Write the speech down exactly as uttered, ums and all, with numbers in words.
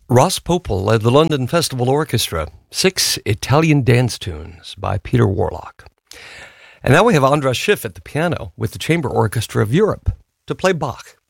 Ross Popel led the London Festival Orchestra, six Italian dance tunes by Peter Warlock. And now we have Andras Schiff at the piano with the Chamber Orchestra of Europe to play Bach.